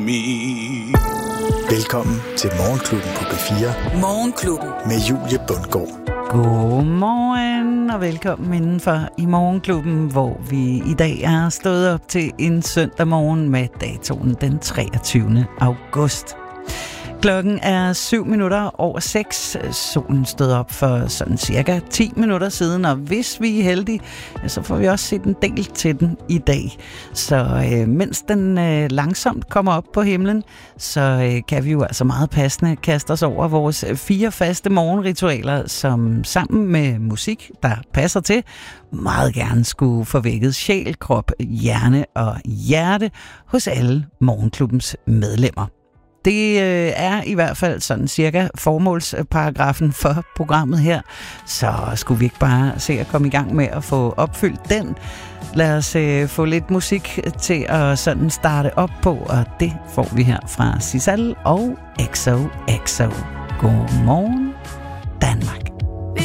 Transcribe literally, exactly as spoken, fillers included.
Me. Velkommen til Morgenklubben på P fire. Morgenklubben med Julie Bundgaard. Godmorgen og velkommen indenfor i Morgenklubben, hvor vi i dag er stået op til en søndag morgen med datoen den treogtyvende august. Klokken er syv minutter over seks. Solen stod op for sådan cirka ti minutter siden, og hvis vi er heldige, så får vi også set en del til den i dag. Så øh, mens den øh, langsomt kommer op på himlen, så øh, kan vi jo altså meget passende kaste os over vores fire faste morgenritualer, som sammen med musik, der passer til, meget gerne skulle forvækkes sjæl, krop, hjerne og hjerte hos alle Morgenklubbens medlemmer. Det øh, er i hvert fald sådan cirka formålsparagrafen for programmet her, så skulle vi ikke bare se at komme i gang med at få opfyldt den. Lad os øh, få lidt musik til at sådan starte op på, og det får vi her fra Sisal og X O X O. Godmorgen.